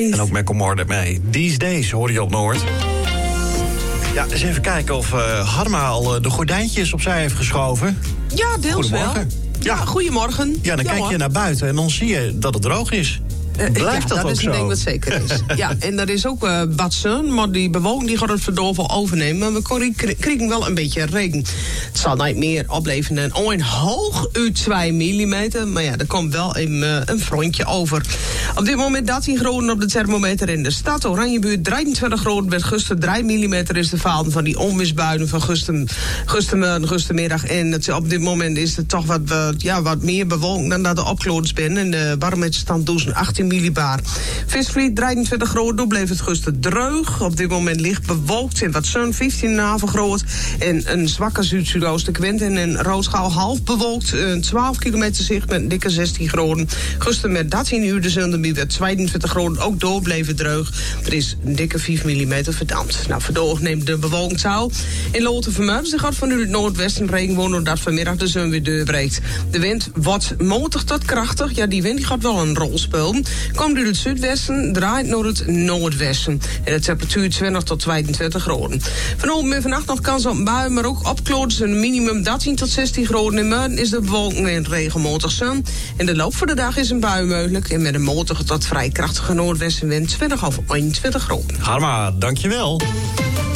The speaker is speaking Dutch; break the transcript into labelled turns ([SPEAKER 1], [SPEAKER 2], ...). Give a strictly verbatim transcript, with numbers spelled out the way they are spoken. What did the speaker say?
[SPEAKER 1] Days.
[SPEAKER 2] En ook Macklemore mee. These Days hoor je op Noord. Ja, eens even kijken of uh, Harma al uh, de gordijntjes opzij heeft geschoven.
[SPEAKER 1] Ja, deels wel. Ja, goedemorgen.
[SPEAKER 2] Ja, dan ja, kijk hoor. je naar buiten en dan zie je dat het droog is.
[SPEAKER 1] Uh,
[SPEAKER 2] Blijft
[SPEAKER 1] ja,
[SPEAKER 2] dat,
[SPEAKER 1] dat
[SPEAKER 2] ook
[SPEAKER 1] is
[SPEAKER 2] zo?
[SPEAKER 1] een ding wat zeker is. Ja, en er is ook uh, wat zon, maar die bewolking die gaat het verdorven overnemen. Maar we krijgen wel een beetje regen. Het zal niet meer opleveren dan een hoog u twee millimeter. Maar ja, er komt wel een, uh, een frontje over. Op dit moment dertien graden op de thermometer in de stad. Oranjebuurt drieëntwintig graden. Met gusten drie millimeter is de faal van die onweersbuien van gistermiddag. gistermiddag. En het, op dit moment is het toch wat, uh, ja, wat meer bewolking dan dat er opgelopen is. En de barometerstand doet achttien millibar. Visvliet drieëntwintig graden, toen bleef het gusten dreug. Op dit moment ligt bewolkt en wat zon, vijftien komma vijf graden. En een zwakke zuid-zuidoostenwind en een Roodschaal half bewolkt. Een twaalf kilometer zicht met een dikke zestien graden. Gusten met dertien uur de zon, weer tweeëntwintig graden. Ook door bleef het dreug. Er is een dikke vijf millimeter verdampt. Nou, vandaag neemt de bewolking toe. In Loten-Vermeulen zich gaat vanuit het noordwesten regen wonen dat vanmiddag de zon weer doorbreekt. De wind wordt matig tot krachtig. Ja, die wind die gaat wel een rol spelen. Komt uit het zuidwesten, draait naar het noordwesten. En de temperatuur twintig tot tweeëntwintig graden. Vanavond en vannacht nog kans op buien, maar ook opklaringen. Een minimum dertien tot zestien graden. In Muiden is de bewolking en regenmatig zon. En de loop van de dag is een bui mogelijk. En met een matige tot vrij krachtige noordwestenwind twintig of eenentwintig graden.
[SPEAKER 2] Harma, dankjewel.